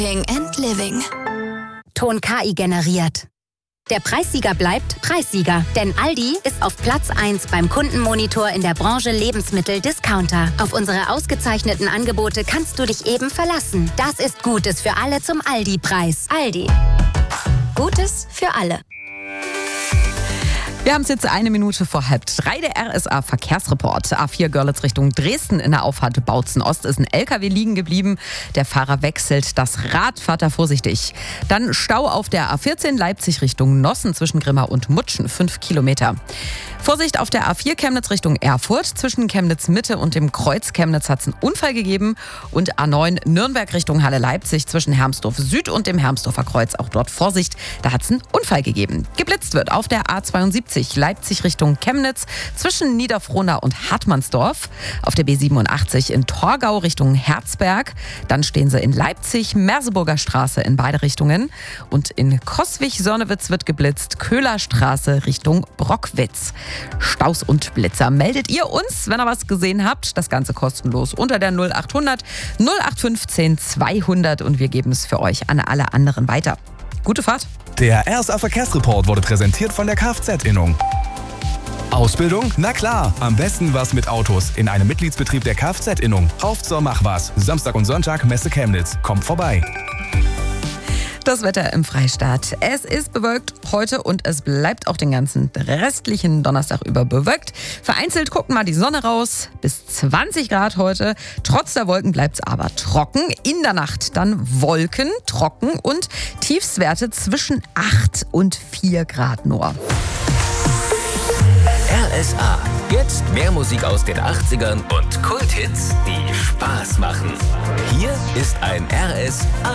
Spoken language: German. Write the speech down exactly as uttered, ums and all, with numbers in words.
and Living. Ton K I generiert. Der Preissieger bleibt Preissieger, denn Aldi ist auf Platz eins beim Kundenmonitor in der Branche Lebensmittel-Discounter. Auf unsere ausgezeichneten Angebote kannst du dich eben verlassen. Das ist Gutes für alle zum Aldi-Preis. Aldi. Gutes für alle. Wir haben es jetzt eine Minute vor halb drei. Der R S A-Verkehrsreport. A vier Görlitz Richtung Dresden in der Auffahrt Bautzen Ost ist ein L K W liegen geblieben. Der Fahrer wechselt das Rad. Fahrt da vorsichtig. Dann Stau auf der A vierzehn Leipzig Richtung Nossen zwischen Grimma und Mutschen. Fünf Kilometer. Vorsicht auf der A vier Chemnitz Richtung Erfurt. Zwischen Chemnitz Mitte und dem Kreuz Chemnitz hat es einen Unfall gegeben. Und A neun Nürnberg Richtung Halle Leipzig zwischen Hermsdorf Süd und dem Hermsdorfer Kreuz. Auch dort Vorsicht, da hat es einen Unfall gegeben. Geblitzt wird auf der A zweiundsiebzig Leipzig Richtung Chemnitz zwischen Niederfrohna und Hartmannsdorf. Auf der B siebenundachtzig in Torgau Richtung Herzberg. Dann stehen sie in Leipzig, Merseburger Straße in beide Richtungen. Und in Coswig-Sonnewitz wird geblitzt, Köhlerstraße Richtung Brockwitz. Staus und Blitzer. Meldet ihr uns, wenn ihr was gesehen habt. Das Ganze kostenlos unter der null achthundert null acht fünfzehn zweihundert und wir geben es für euch an alle anderen weiter. Gute Fahrt. Der R S A-Verkehrsreport wurde präsentiert von der Kfz-Innung. Ausbildung? Na klar, am besten was mit Autos in einem Mitgliedsbetrieb der Kfz-Innung. Auf zur Machwas. Samstag und Sonntag Messe Chemnitz. Kommt vorbei. Das Wetter im Freistaat. Es ist bewölkt heute und es bleibt auch den ganzen restlichen Donnerstag über bewölkt. Vereinzelt guckt mal die Sonne raus. Bis zwanzig Grad heute. Trotz der Wolken bleibt es aber trocken. In der Nacht dann Wolken, trocken und Tiefstwerte zwischen acht und vier Grad nur. R S A. Jetzt mehr Musik aus den achtzigern und Kulthits, die Spaß machen. Hier ist ein R S A.